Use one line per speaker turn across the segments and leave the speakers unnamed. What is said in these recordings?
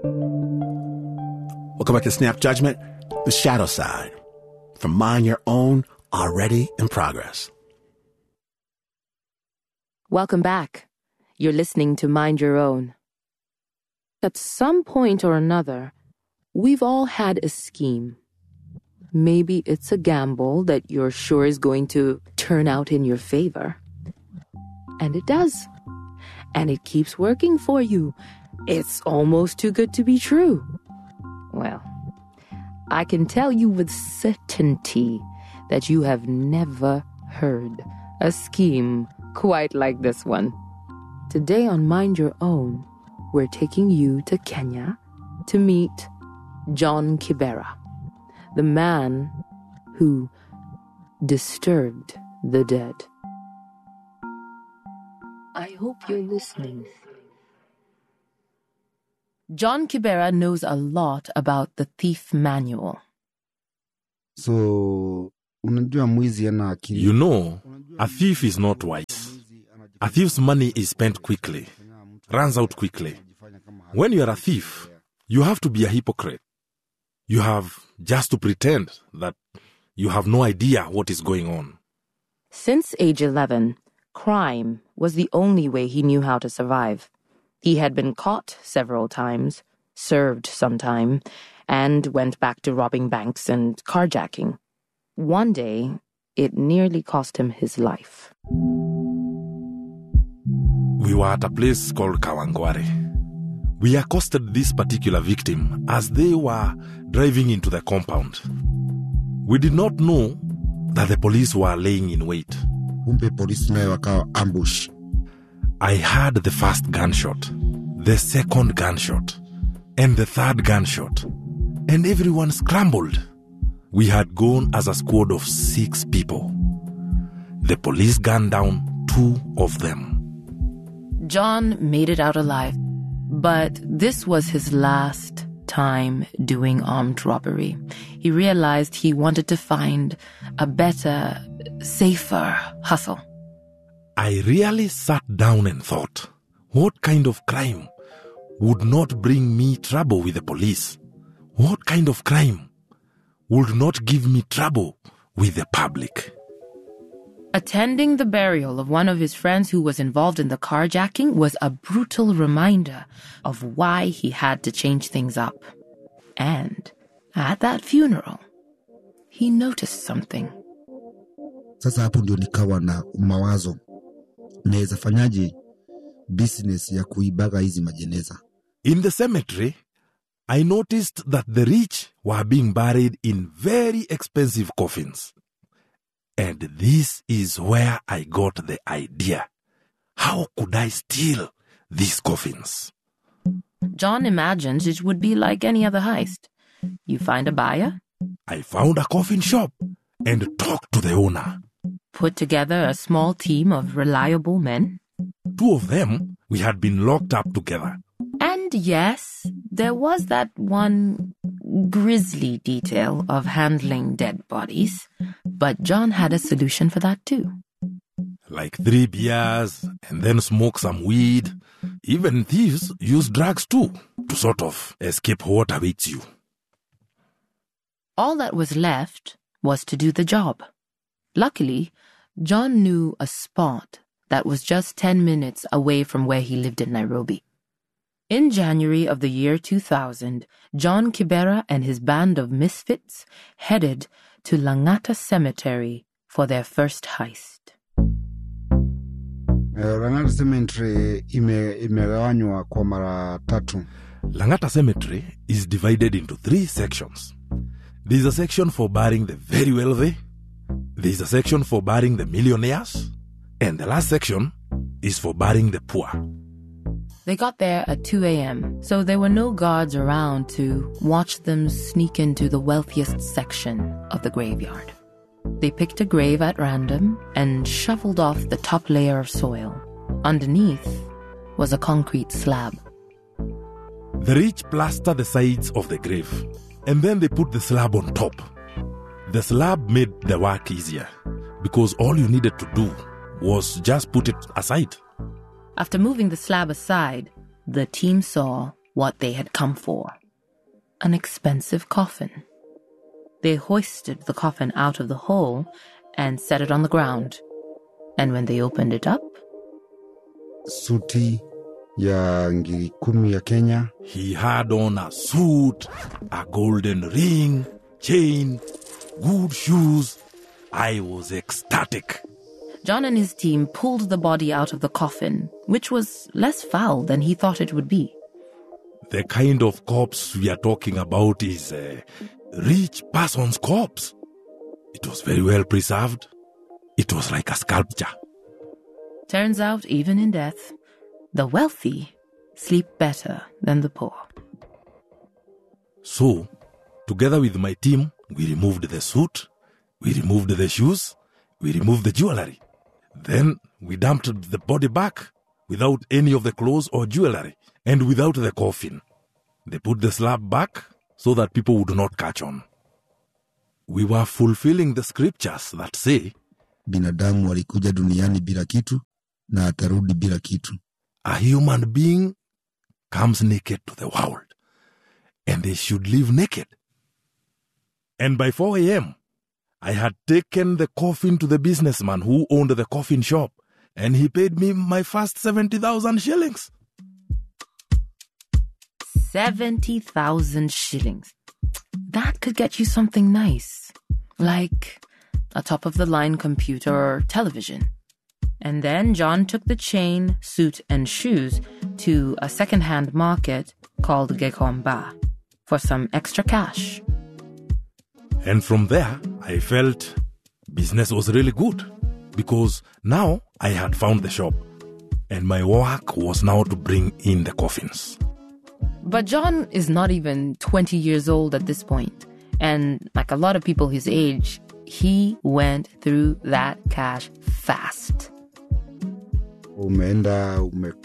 Welcome back to Snap Judgment, the shadow side. From Mind Your Own, already in progress.
Welcome back. You're listening to Mind Your Own. At some point or another, we've all had a scheme. Maybe it's a gamble that you're sure is going to turn out in your favor. And it does. And it keeps working for you. It's almost too good to be true. Well, I can tell you with certainty that you have never heard a scheme quite like this one. Today on Mind Your Own, we're taking you to Kenya to meet John Kibera, the man who disturbed the dead. I hope you're listening. John Kibera knows a lot about the thief manual.
So, you
know, a thief is not wise. A thief's money is spent quickly, runs out quickly. When you are a thief, you have to be a hypocrite. You have just to pretend that you have no idea what is going on.
Since age 11, crime was the only way he knew how to survive. He had been caught several times, served some time, and went back to robbing banks and carjacking. One day, it nearly cost him his life.
We were at a place called Kawangware. We accosted this particular victim as they were driving into the compound. We did not know that the police were laying in wait.
Ambush.
I heard the first gunshot, the second gunshot, and the third gunshot, and everyone scrambled. We had gone as a squad of 6 people. The police gunned down 2 of them.
John made it out alive, but this was his last time doing armed robbery. He realized he wanted to find a better, safer hustle.
I really sat down and thought, what kind of crime would not bring me trouble with the police? What kind of crime would not give me trouble with the public?
Attending the burial of one of his friends who was involved in the carjacking was a brutal reminder of why he had to change things up. And at that funeral, he noticed something.
Sasa hapo ndio nikawa na mawazo. Naweza fanyaje business ya kuibaga hizi majeneza?
In the cemetery, I noticed that the rich were being buried in very expensive coffins. And this is where I got the idea. How could I steal these coffins?
John imagined it would be like any other heist. You find a buyer.
I found a coffin shop and talked to the owner.
Put together a small team of reliable men.
2 of them, we had been locked up together.
And yes, there was that one grisly detail of handling dead bodies, but John had a solution for that too.
Like 3 beers and then smoke some weed. Even thieves use drugs too to sort of escape what awaits you.
All that was left was to do the job. Luckily, John knew a spot that was just 10 minutes away from where he lived in Nairobi. In January of the year 2000, John Kibera and his band of misfits headed to Langata Cemetery for their first heist.
Langata Cemetery imegawanywa kwa mara 3.
Langata Cemetery is divided into 3 sections. There's a section for burying the very wealthy, there's a section for burying the millionaires, and the last section is for burying the poor.
They got there at 2 a.m., so there were no guards around to watch them sneak into the wealthiest section of the graveyard. They picked a grave at random and shoveled off the top layer of soil. Underneath was a concrete slab.
The rich plaster the sides of the grave, and then they put the slab on top. The slab made the work easier, because all you needed to do was just put it aside.
After moving the slab aside, the team saw what they had come for: an expensive coffin. They hoisted the coffin out of the hole and set it on the ground. And when they opened it up,
suti ya ngiri 10 ya Kenya.
He had on a suit, a golden ring, chain, good shoes. I was ecstatic.
John and his team pulled the body out of the coffin, which was less foul than he thought it would be.
The kind of corpse we are talking about is a rich person's corpse. It was very well preserved. It was like a sculpture.
Turns out, even in death, the wealthy sleep better than the poor.
So, together with my team, we removed the suit, we removed the shoes, we removed the jewelry. Then we dumped the body back without any of the clothes or jewelry and without the coffin. They put the slab back so that people would not catch on. We were fulfilling the scriptures that say,
binadamu walikuja duniani bila kitu na atarudi bila kitu.
A human being comes naked to the world, and they should live naked. And by 4 a.m., I had taken the coffin to the businessman who owned the coffin shop, and he paid me my first 70,000 shillings.
70,000 shillings. That could get you something nice, like a top-of-the-line computer or television. And then John took the chain, suit, and shoes to a second-hand market called Gekomba for some extra cash.
And from there, I felt business was really good because now I had found the shop and my work was now to bring in the coffins.
But John is not even 20 years old at this point. And like a lot of people his age, he went through that cash fast.
Umeenda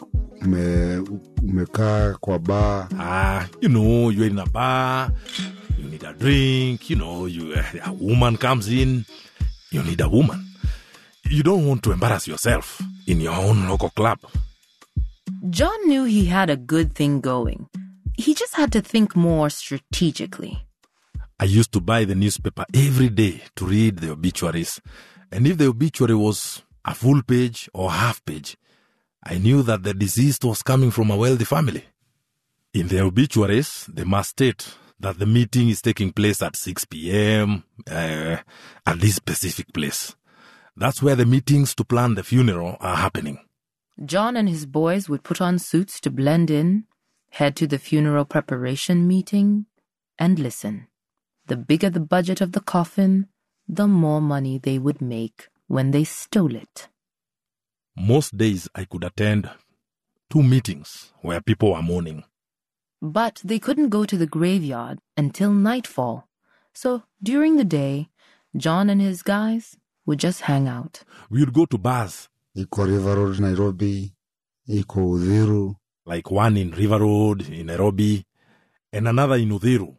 umekaa kwa bar.
You're in a bar, you need a drink, a woman comes in, you need a woman. You don't want to embarrass yourself in your own local club.
John knew he had a good thing going. He just had to think more strategically.
I used to buy the newspaper every day to read the obituaries. And if the obituary was a full page or half page, I knew that the deceased was coming from a wealthy family. In the obituaries, they must state that the meeting is taking place at 6 p.m. At this specific place. That's where the meetings to plan the funeral are happening.
John and his boys would put on suits to blend in, head to the funeral preparation meeting, and listen. The bigger the budget of the coffin, the more money they would make when they stole it.
Most days I could attend 2 meetings where people were mourning.
But they couldn't go to the graveyard until nightfall. So during the day, John and his guys would just hang out.
We would go to bars.
Iko River Road, Nairobi. Iko Udhiru.
Like one in River Road in Nairobi and another in Udhiru.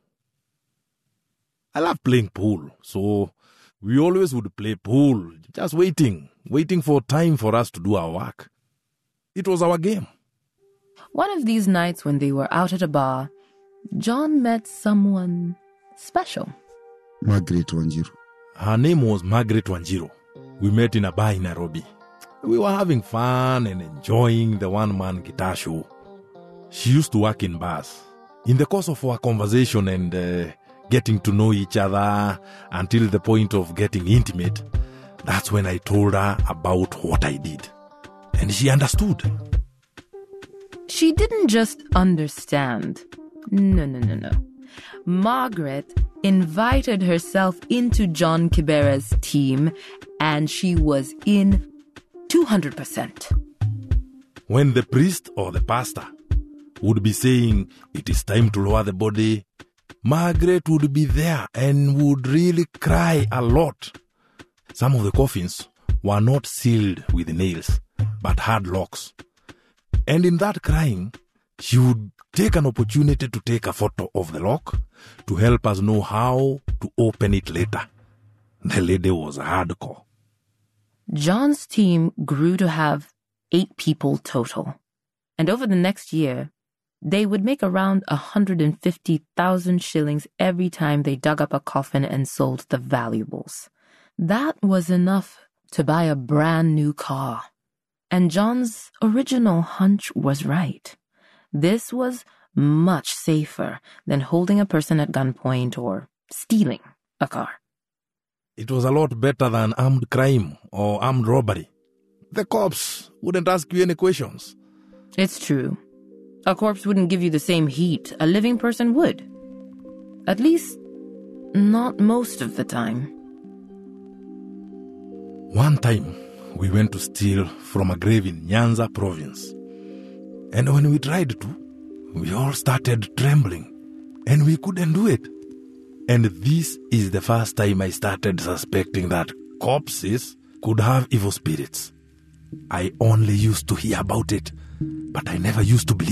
I love playing pool, so we always would play pool, just waiting for time for us to do our work. It was our game.
One of these nights when they were out at a bar, John met someone special.
Margaret Wanjiru.
Her name was Margaret Wanjiru. We met in a bar in Nairobi. We were having fun and enjoying the one-man guitar show. She used to work in bars. In the course of our conversation and getting to know each other until the point of getting intimate, that's when I told her about what I did. And she understood.
She didn't just understand. No. Margaret invited herself into John Kibera's team, and she was in 200%.
When the priest or the pastor would be saying, it is time to lower the body, Margaret would be there and would really cry a lot. Some of the coffins were not sealed with nails, but had locks. And in that crying, she would take an opportunity to take a photo of the lock to help us know how to open it later. The lady was hardcore.
John's team grew to have 8 people total. And over the next year, They would make around 150,000 shillings every time they dug up a coffin and sold the valuables. That was enough to buy a brand new car. And John's original hunch was right. This was much safer than holding a person at gunpoint or stealing a car.
It was a lot better than armed crime or armed robbery. The cops wouldn't ask you any questions.
It's true. A corpse wouldn't give you the same heat a living person would. At least, not most of the time.
One time, we went to steal from a grave in Nyanza province. And when we tried to, we all started trembling. And we couldn't do it. And this is the first time I started suspecting that corpses could have evil spirits. I only used to hear about it, but I never used to believe